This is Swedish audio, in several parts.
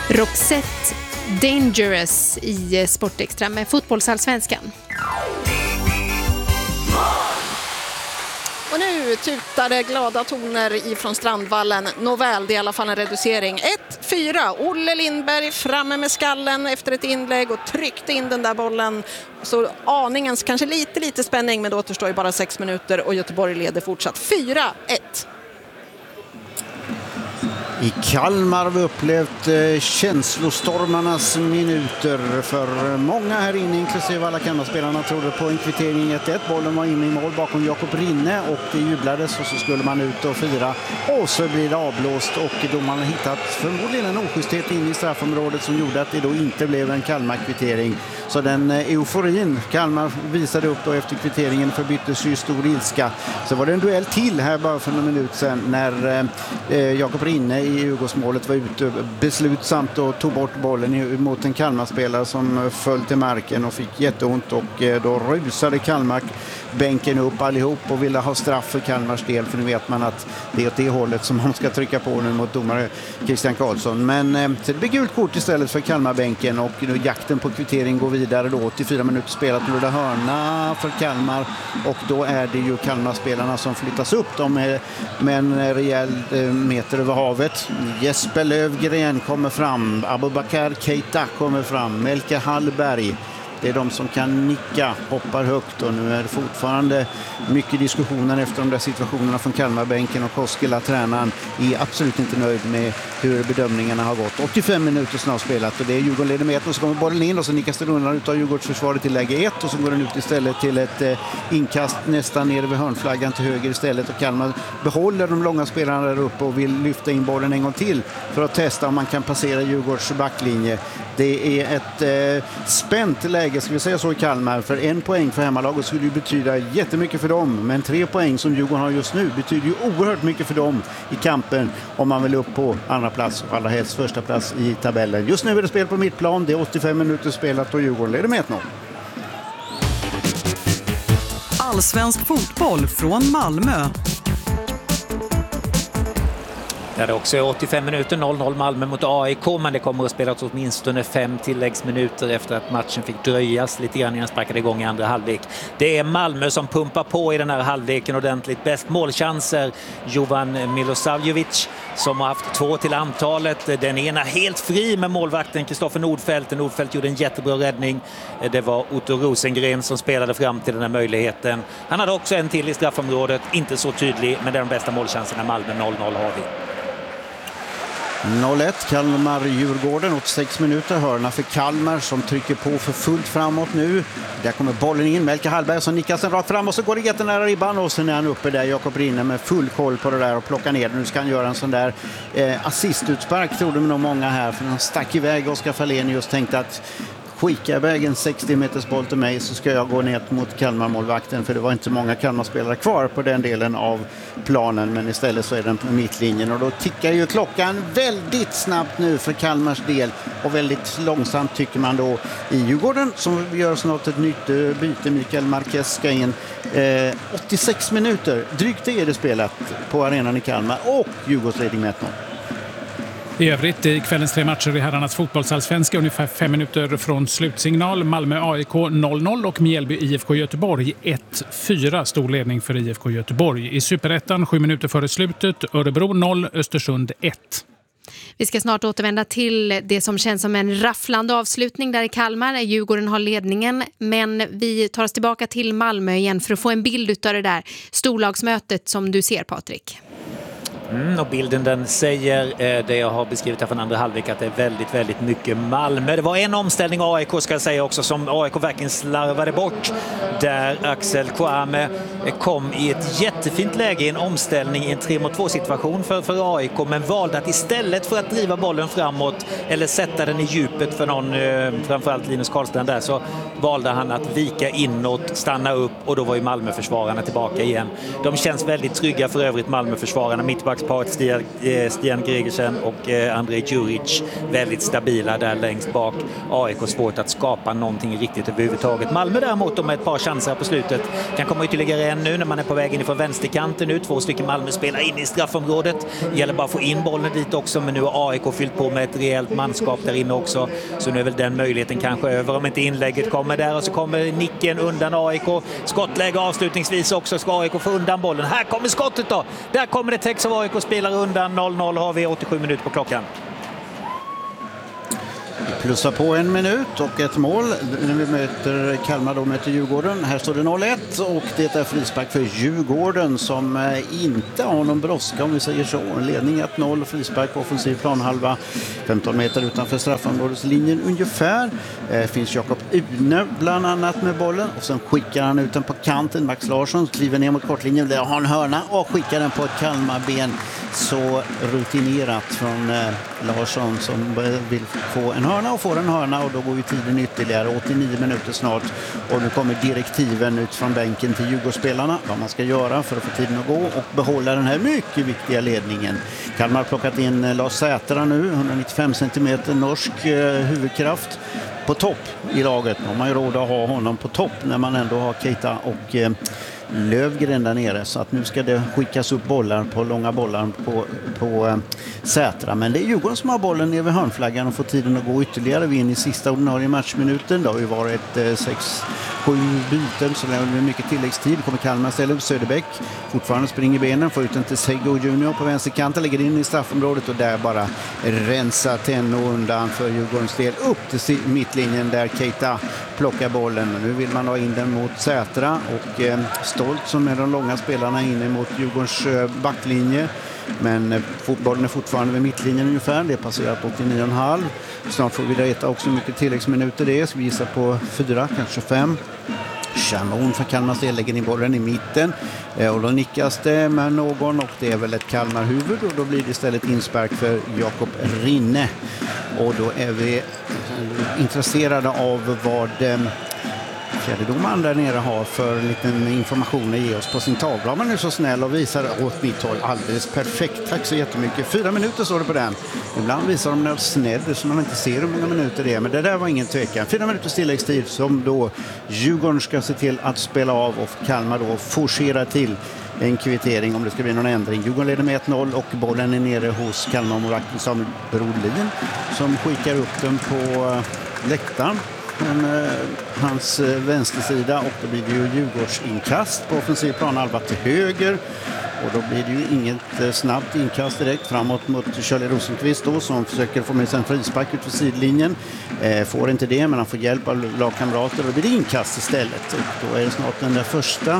Roxette Dangerous i Sportextra med fotbollsallsvenskan. Och nu tutade glada toner ifrån Strandvallen. Nåväl, det är i alla fall en reducering. 1-4. Olle Lindberg framme med skallen efter ett inlägg och tryckte in den där bollen. Så aningens kanske lite spänning, men då återstår ju bara 6 minuter och Göteborg leder fortsatt 4-1. I Kalmar har vi upplevt känslostormarnas minuter för många här inne, inklusive alla Kalmarspelarna, trodde på en kvittering 1-1. Bollen var inne i mål bakom Jakob Rinne och det jublades och så skulle man ut och fira. Och så blir det avblåst och då man har hittat förmodligen en oschysthet in i straffområdet som gjorde att det då inte blev en Kalmar-kvittering. Så den euforin Kalmar visade upp då efter kvitteringen förbyttes i stor ilska. Så var det en duell till här bara för några minuter sedan när Jakob Rinne i Djurgårdsmålet var ute beslutsamt och tog bort bollen mot en Kalmarspelare som föll till marken och fick jätteont och då rusade Kalmar-bänken upp allihop och ville ha straff för Kalmars del, för nu vet man att det är åt det hållet som man ska trycka på nu mot domare Christian Karlsson. Men så det blir gult kort istället för Kalmar-bänken och nu jakten på kvittering går vidare då. 84 minuter spelat, nu är det hörna för Kalmar och då är det ju Kalmarspelarna som flyttas upp. De är med en rejäl meter över havet. Jesper Lövgren kommer fram, Abubakar Keita kommer fram, Melke Hallberg. Det är de som kan nicka, hoppar högt och nu är det fortfarande mycket diskussioner efter de där situationerna från Kalmarbänken och Koskela, tränaren, är absolut inte nöjd med hur bedömningarna har gått. 85 minuter snart spelat och det är Djurgården leder med 1 och så kommer bollen in och så nickas det undan utav Djurgårdsförsvaret i läge 1 och så går den ut istället till ett inkast nästan nere vid hörnflaggan till höger istället och Kalmar behåller de långa spelarna där uppe och vill lyfta in bollen en gång till för att testa om man kan passera Djurgårds backlinje. Det är ett spänt läge, ska vi säga så, i Kalmar. För 1 poäng för hemmalaget skulle ju betyda jättemycket för dem. Men 3 poäng som Djurgården har just nu betyder ju oerhört mycket för dem i kampen om man vill upp på andra plats och allra helst första plats i tabellen. Just nu är det spel på mittplan, det är 85 minuter spelat och Djurgården leder med 1-0. Allsvensk fotboll från Malmö. Där det också är 85 minuter, 0-0 Malmö mot AIK, men det kommer att spelas åtminstone 5 tilläggsminuter efter att matchen fick dröjas lite grann innan sparkade igång i andra halvlek. Det är Malmö som pumpar på i den här halvleken ordentligt. Bäst målchanser Jovan Milosavljevic som har haft 2 till antalet. Den ena helt fri med målvakten Kristoffer Nordfeldt. Nordfeldt gjorde en jättebra räddning. Det var Otto Rosengren som spelade fram till den här möjligheten. Han hade också en till i straffområdet, inte så tydlig, men det är de bästa målchanserna. Malmö 0-0 har vi. 0-1 Kalmar-Djurgården, 86 minuter, hörna för Kalmar som trycker på för fullt framåt nu. Där kommer bollen in, Melke Hallberg som nickar sen rakt fram och så går det jättenära ribban och sen är han uppe där, Jakob Rinne med full koll på det där och plockar ner den. Nu ska han göra en sån där assistutspark, trodde nog många här, för han stack iväg. Oskar Fahlén just tänkte att skicka iväg en 60 meters boll till mig så ska jag gå ner mot Kalmar-målvakten, för det var inte många Kalmar-spelare kvar på den delen av planen, men istället så är den på mittlinjen och då tickar ju klockan väldigt snabbt nu för Kalmars del och väldigt långsamt tycker man då i Djurgården som gör snart ett nytt byte. Mikael Marquez ska in. 86 minuter, drygt det är det spelat på arenan i Kalmar och Djurgårdsledning med 1-0. I övrigt i kvällens 3 matcher i herrarnas fotbollsallsvenska ungefär 5 minuter från slutsignal. Malmö AIK 0-0 och Mjällby IFK Göteborg 1-4, stor ledning för IFK Göteborg. I Superettan 7 minuter före slutet, Örebro 0, Östersund 1. Vi ska snart återvända till det som känns som en rafflande avslutning där i Kalmar. Djurgården har ledningen, men vi tar oss tillbaka till Malmö igen för att få en bild av det där storlagsmötet som du ser, Patrik. Och bilden den säger det jag har beskrivit här från andra halvlek, att det är väldigt, väldigt mycket Malmö. Det var en omställning AIK ska jag säga också som AIK verkligen slarvade bort, där Axel Kouame kom i ett jättefint läge i en omställning i en 3-mot-2 situation för AIK, men valde att istället för att driva bollen framåt eller sätta den i djupet för någon, framförallt Linus Karlstrand där, så valde han att vika inåt, stanna upp och då var ju Malmöförsvararna tillbaka igen. De känns väldigt trygga för övrigt, Malmöförsvararna. Mittback mittbacksparet Stian Gregersen och Andrej Djuric väldigt stabila där längst bak. AIK svårt att skapa någonting riktigt överhuvudtaget. Malmö däremot med ett par chanser på slutet. Kan komma ytterligare en nu när man är på väg in från vänsterkanten nu. 2 stycken Malmö-spelare in i straffområdet. Det gäller bara att få in bollen dit också, men nu har AIK fyllt på med ett rejält manskap där inne också. Så nu är väl den möjligheten kanske över om inte inlägget kommer där, och så kommer nicken undan AIK. Skottläge avslutningsvis också, ska AIK få undan bollen. Här kommer skottet då. Där kommer det täcks av AIK, spelar undan. 0-0 har vi 87 minuter på klockan. Plussa på 1 minut och ett mål när vi möter Kalmar, då möter Djurgården. Här står det 0-1 och det är frispark för Djurgården som inte har någon brådska, om vi säger så. Ledning 1-0, frispark på offensiv planhalva 15 meter utanför straffområdeslinjen ungefär. Finns Jakob Une bland annat med bollen och sen skickar han ut den på kanten. Max Larsson kliver ner mot kortlinjen, där har en hörna och skickar den på ett Kalmarben. Så rutinerat från Larsson som vill få en hörna och får en hörna, och då går ju tiden ytterligare 89 minuter snart, och nu kommer direktiven ut från bänken till Djurgårdsspelarna vad man ska göra för att få tiden att gå och behålla den här mycket viktiga ledningen. Kalmar har plockat in Lars Sätra nu, 195 cm norsk huvudkraft på topp i laget. Man har ju råd att ha honom på topp när man ändå har Keita och Lövgren där nere, så att nu ska det skickas upp bollar på långa bollar på Sätra, men det är Djurgården som har bollen ner vid hörnflaggan och får tiden att gå ytterligare. Vi är in i sista ordinarie matchminuten. Det har ju varit 6-7 byten, så det är mycket tilläggstid. Kommer Kalmar ställa upp Söderbäck, fortfarande springer benen, får ut den till Sego Junior på vänsterkanten, lägger in i straffområdet och där bara rensa Tenno undan för Djurgårdens del upp till mittlinjen där Keita plockar bollen. Men nu vill man ha in den mot Sätra och Stolt som är de långa spelarna inne mot Djurgårdens backlinje. Men fotbollen är fortfarande vid mittlinjen ungefär. Det är passerat 89,5. Snart får vi veta också hur mycket tilläggsminuter det är. Ska vi gissa på 4, kanske 5. Chanon för Kalmars del lägger in bollen i mitten. Och då nickas det med någon och det är väl ett Kalmar-huvud. Och då blir det istället inspark för Jakob Rinne. Och då är vi intresserade av vad fjärdedomaren där nere har för liten information att ge oss på sin tavla. Man är så snäll och visar åt mitt håll alldeles perfekt. Tack så jättemycket. 4 minuter står det på den. Ibland visar de något snedd så man inte ser hur många minuter det är. Men det där var ingen tvekan. 4 minuters tilläggstid som då Djurgården ska se till att spela av och Kalmar då forcera till en kvittering om det ska bli någon ändring. Djurgården leder med 1-0 och bollen är nere hos Kalmar-målvakten Samuel Brolin som skickar upp den på läktaren från hans vänstersida, och då blir det ju Djurgårdsinkast på offensiv planhalva till höger, och då blir det ju inget snabbt inkast direkt framåt mot Charlie Rosenqvist då, som försöker få med sig en frispark ut för sidlinjen. Får inte det, men han får hjälp av lagkamrater och då blir det inkast istället, och då är det snart den där första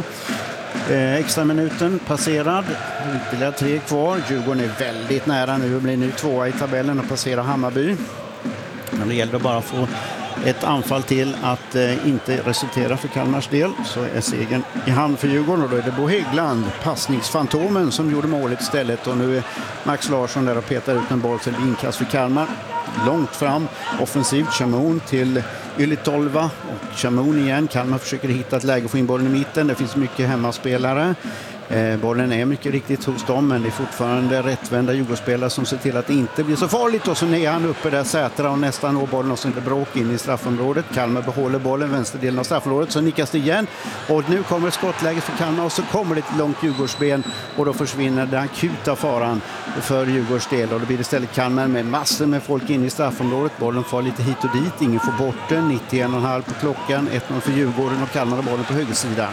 extra minuten passerad. Ytterligare 3 kvar. Djurgården är väldigt nära nu och blir nu 2 i tabellen och passerar Hammarby. Men det gäller bara att få ett anfall till att inte resultera för Kalmars del, så är segern i hand för Djurgården, och då är det Bo Häggland, passningsfantomen, som gjorde målet istället, och nu är Max Larsson där och petar ut en boll till inkast för Kalmar. Långt fram, offensivt, Chamon till Ylitolva och Chamon igen. Kalmar försöker hitta ett läge och få in bollen i mitten. Det finns mycket hemmaspelare. Bollen är mycket riktigt hos dem, men det är fortfarande rättvända Djurgårdsspelare som ser till att det inte blir så farligt, och så är han uppe där Sätra och nästan når bollen och så är det bråk in i straffområdet. Kalmar behåller bollen, vänsterdelen av straffområdet, så nickas det igen och nu kommer skottläget för Kalmar och så kommer det ett långt Djurgårdsben och då försvinner den akuta faran för Djurgårds del, och då blir det istället Kalmar med massor med folk in i straffområdet. Bollen får lite hit och dit, ingen får bort den, 91,5 på klockan, 1-0 för Djurgården och Kalmar har bollen på högersidan.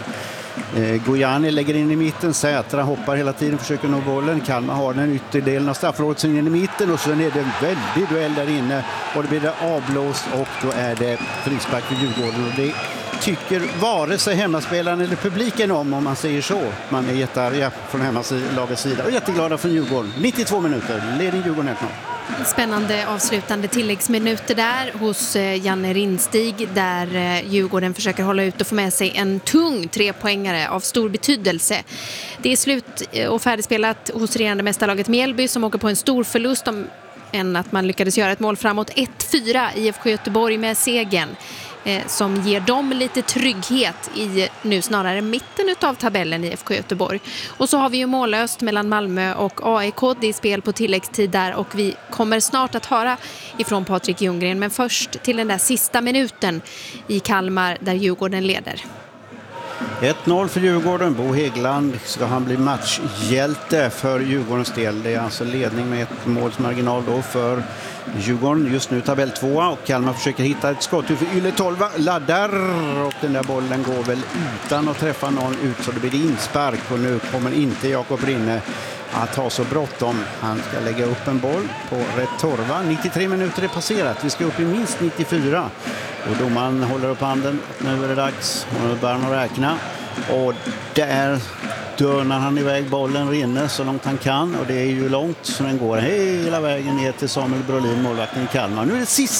Gojani lägger in i mitten, Sätra hoppar hela tiden, försöker nå bollen. Kalmar har den ytterdelen av straffområdet in i mitten och så är det en väldig duell där inne och det blir det avblåst och då är det frispark för Djurgården, och det tycker vare sig hemmaspelaren eller publiken om man säger så. Man är jättearga från hemmalagets sida och jätteglada för Djurgården. 92 minuter, ledning Djurgården 1-0. Spännande avslutande tilläggsminuter där hos Janne Rinstig, där Djurgården försöker hålla ut och få med sig en tung 3-poängare av stor betydelse. Det är slut och färdigspelat hos regerande mästarlaget Mjällby som åker på en stor förlust. De än att man lyckades göra ett mål framåt. 1-4 IFK Göteborg med segern som ger dem lite trygghet i nu snarare mitten av tabellen i IFK Göteborg. Och så har vi ju mållöst mellan Malmö och AIK. Det är spel på tilläggstid där och vi kommer snart att höra ifrån Patrik Ljunggren. Men först till den där sista minuten i Kalmar där Djurgården leder. 1-0 för Djurgården. Bo Häggland ska han bli matchhjälte för Djurgårdens del. Det är alltså ledning med ett målsmarginal då för Djurgården. Just nu tabell 2 och Kalmar försöker hitta ett skott för Yle Tolva. Laddar och den där bollen går väl utan att träffa någon ut så det blir inspark och nu kommer inte Jakob Rinne att ha så bråttom. Han ska lägga upp en boll på rätt torva. 93 minuter är passerat. Vi ska upp i minst 94. Och domaren håller upp handen. Nu är det dags. Och nu börjar han räkna. Och där dörnar han iväg bollen, Rinne så långt han kan. Och det är ju långt så den går hela vägen ner till Samuel Brolin, målvakten i Kalmar. Nu är det sista